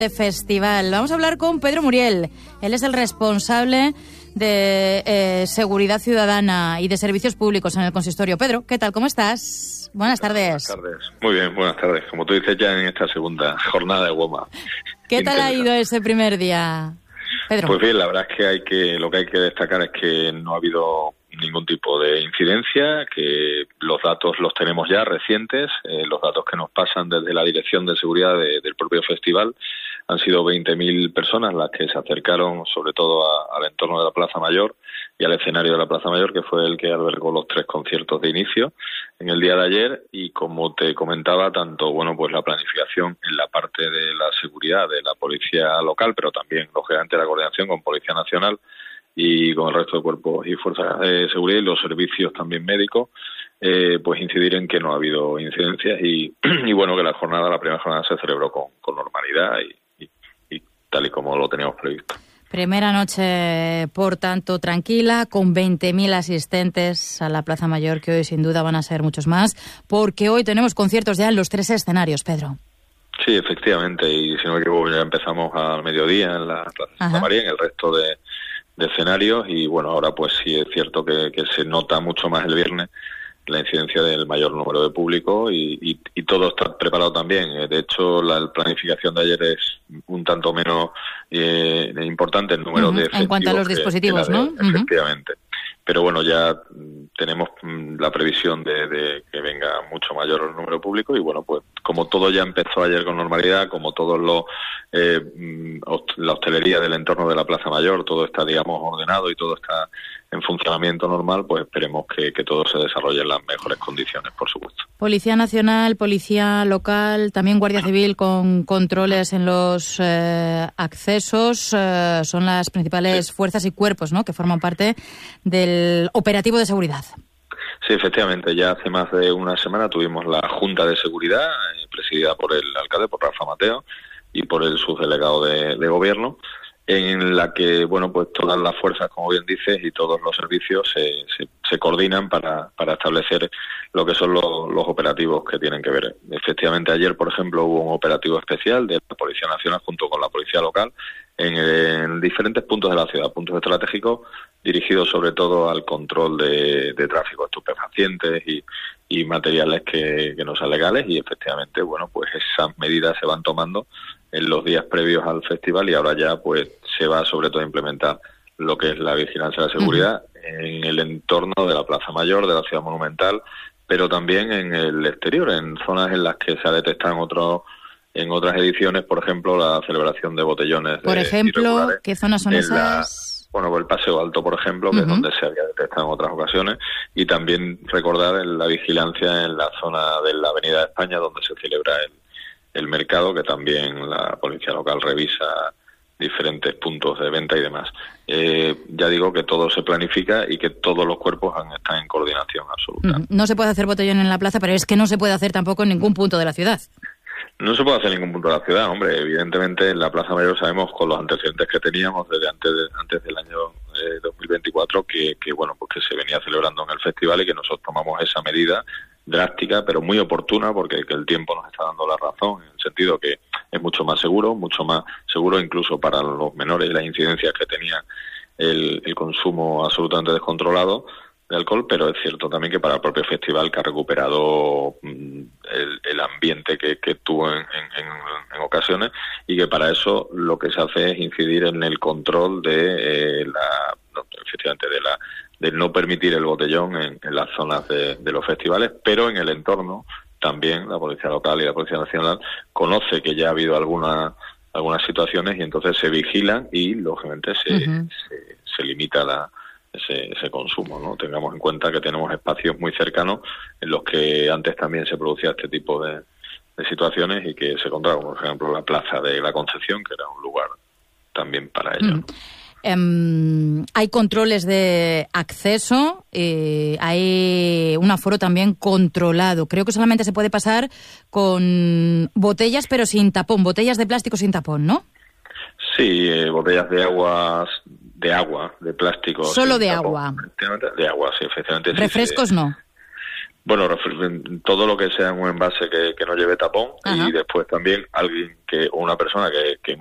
Festival. Vamos a hablar con Pedro Muriel. Él es el responsable de Seguridad Ciudadana y de Servicios Públicos en el Consistorio. Pedro, ¿qué tal? ¿Cómo estás? Buenas tardes. Buenas tardes. Muy bien, buenas tardes. Como tú dices, ya en esta segunda jornada de WOMA. ¿Qué tal ha ido ese primer día, Pedro? Pues bien, la verdad es que lo que hay que destacar es que no ha habido ningún tipo de incidencia, que los datos los tenemos ya recientes, los datos que nos pasan desde la Dirección de Seguridad del propio festival. Han sido 20.000 personas las que se acercaron sobre todo al entorno de la Plaza Mayor y al escenario de la Plaza Mayor, que fue el que albergó los 3 conciertos de inicio en el día de ayer. Y como te comentaba, tanto pues la planificación en la parte de la seguridad de la policía local, pero también lógicamente la coordinación con Policía Nacional y con el resto de cuerpos y fuerzas de seguridad y los servicios también médicos, pues incidir en que no ha habido incidencias y bueno, que la primera jornada se celebró con normalidad y tal y como lo teníamos previsto. Primera noche, por tanto, tranquila, con 20.000 asistentes a la Plaza Mayor, que hoy sin duda van a ser muchos más, porque hoy tenemos conciertos ya en los 3 escenarios, Pedro. Sí, efectivamente, y si no me equivoco ya empezamos al mediodía en la Plaza Santa María, en el resto de escenarios, y bueno, ahora pues sí es cierto que se nota mucho más el viernes la incidencia del mayor número de público y todo está preparado también. De hecho, la planificación de ayer es un tanto menos importante el número de efectivos. En cuanto a los dispositivos, ¿no? Efectivamente. Pero bueno, ya tenemos la previsión de que venga mucho mayor el número de público y bueno, pues como todo ya empezó ayer con normalidad, como todos la hostelería del entorno de la Plaza Mayor, todo está, digamos, ordenado y todo está en funcionamiento normal, pues esperemos que todo se desarrolle en las mejores condiciones, por supuesto. Policía Nacional, Policía Local, también Guardia Civil con controles en los accesos, son las principales fuerzas y cuerpos, ¿no?, que forman parte del operativo de seguridad. Sí, efectivamente, ya hace más de una semana tuvimos la Junta de Seguridad, presidida por el alcalde, por Rafa Mateo, y por el subdelegado de Gobierno, en la que, bueno, pues todas las fuerzas, como bien dices, y todos los servicios se coordinan para establecer lo que son los operativos que tienen que ver. Efectivamente, ayer, por ejemplo, hubo un operativo especial de la Policía Nacional junto con la Policía Local en diferentes puntos de la ciudad, puntos estratégicos dirigidos sobre todo al control de tráfico, estupefacientes y materiales que no sean legales, y efectivamente, bueno, pues esas medidas se van tomando en los días previos al festival y ahora ya pues se va sobre todo a implementar lo que es la vigilancia de la seguridad en el entorno de la Plaza Mayor, de la Ciudad Monumental, pero también en el exterior, en zonas en las que se ha detectado en otras ediciones, por ejemplo, la celebración de botellones. Por ejemplo, ¿qué zonas son esas? Bueno, el Paseo Alto, por ejemplo, que es donde se había detectado en otras ocasiones, y también recordar la vigilancia en la zona de la Avenida de España, donde se celebra el mercado, que también la policía local revisa diferentes puntos de venta y demás. Ya digo que todo se planifica y que todos los cuerpos están en coordinación absoluta. No se puede hacer botellón en la plaza, pero es que no se puede hacer tampoco en ningún punto de la ciudad. No se puede hacer en ningún punto de la ciudad, hombre. Evidentemente en la Plaza Mayor sabemos, con los antecedentes que teníamos desde antes del año 2024, que bueno, pues que se venía celebrando en el festival y que nosotros tomamos esa medida drástica, pero muy oportuna, porque el tiempo nos está dando la razón, en el sentido que es mucho más seguro incluso para los menores, las incidencias que tenía el consumo absolutamente descontrolado de alcohol, pero es cierto también que para el propio festival, que ha recuperado el ambiente que tuvo en ocasiones, y que para eso lo que se hace es incidir en el control de no permitir el botellón en las zonas de los festivales, pero en el entorno también la Policía Local y la Policía Nacional conoce que ya ha habido algunas situaciones y entonces se vigilan y lógicamente se limita ese consumo, ¿no? Tengamos en cuenta que tenemos espacios muy cercanos en los que antes también se producía este tipo de situaciones y que se encontraba, por ejemplo, la Plaza de la Concepción, que era un lugar también para ello. Hay controles de acceso, hay un aforo también controlado. Creo que solamente se puede pasar con botellas, pero sin tapón, botellas de plástico sin tapón, ¿no? Sí, botellas de agua, de plástico. Solo de agua. De agua, sí, efectivamente. ¿Refrescos no? Bueno, todo lo que sea un envase que no lleve tapón. Ajá. Y después también alguien o una persona que